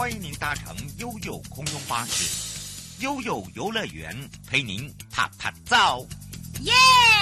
欢迎您搭乘悠悠空中巴士，悠悠游乐园陪您啪啪照， 耶！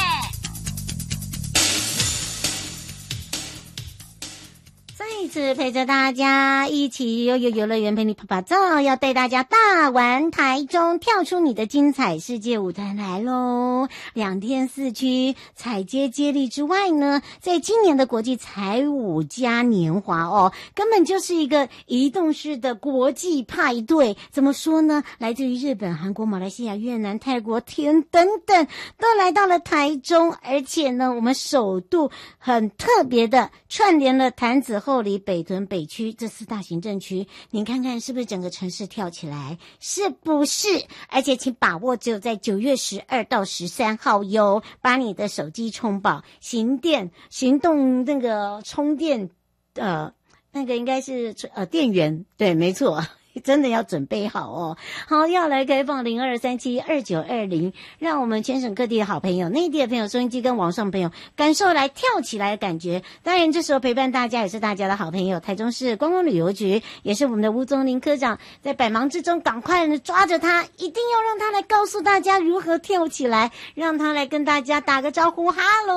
再一次陪着大家一起悠悠游乐园陪你啪啪照，要带大家大玩台中，跳出你的精彩世界舞台来咯。2天4区踩街接力之外呢，在今年的国际彩舞嘉年华根本就是一个移动式的国际派对。怎么说呢？来自于日本、韩国、马来西亚、越南、泰国、等等都来到了台中，而且呢，我们首度很特别的串联了潭子、后里、北屯、北区这4大行政区，您看看是不是整个城市跳起来？是不是？而且请把握只有在9月12到13号哟，把你的手机充饱，行动那个充电那个应该是电源，对，没错。真的要准备好哦。好，要来开放02372920，让我们全省各地的好朋友、内地的朋友、收音机跟网上朋友感受来跳起来的感觉。当然这时候陪伴大家也是大家的好朋友，台中市观光旅游局，也是我们的吴宗林科长，在百忙之中赶快抓着他，一定要让他来告诉大家如何跳起来，让他来跟大家打个招呼。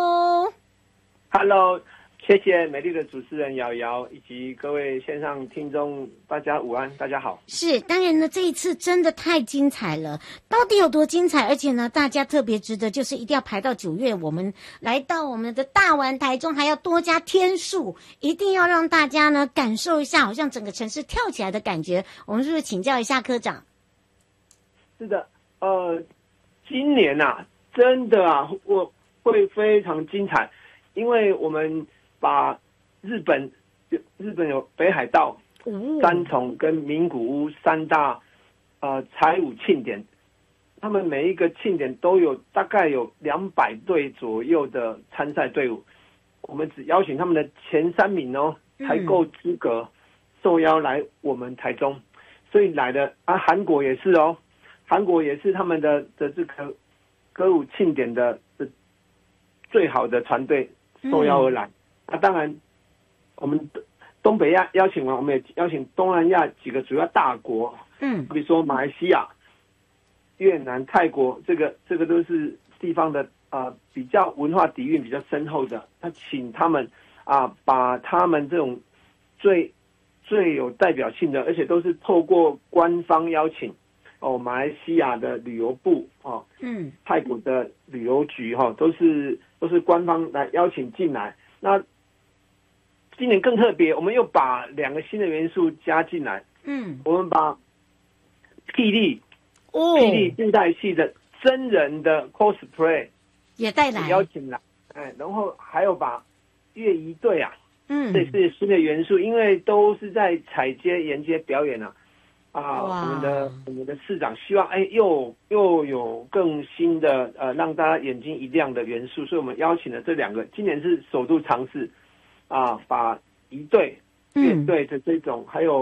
Hello，谢谢美丽的主持人瑶瑶以及各位线上听众，大家午安，大家好。 是，当然呢，这一次真的太精彩了，到底有多精彩？而且呢，大家特别值得，就是一定要排到9月，我们来到我们的大玩台中，还要多加天数，一定要让大家呢感受一下，好像整个城市跳起来的感觉。我们是不是请教一下科长？ 是的，今年啊，真的啊，我会非常精彩，因为我们把日本有北海道、三重跟名古屋3大彩舞庆典，他们每一个庆典都有大概有200队左右的参赛队伍，我们只邀请他们的前3名才够资格受邀来我们台中，所以来的韩国也是韩国也是他们的这个歌舞庆典的最好的团队受邀而来。当然我们东北亚邀请完，我们也邀请东南亚几个主要大国，比如说马来西亚、越南、泰国，这个都是地方的比较文化底蕴比较深厚的，他请他们把他们这种最有代表性的，而且都是透过官方邀请马来西亚的旅游部泰国的旅游局都是官方来邀请进来。那今年更特别，我们又把2个新的元素加进来。我们把霹雳布袋戏的真人的 cosplay 也带来， 邀请来，然后还有把乐仪队这是新的元素，因为都是在踩街沿街表演我们的市长希望又有更新的让大家眼睛一亮的元素，所以我们邀请了这2个，今年是首度尝试把仪队、乐队的这种，还有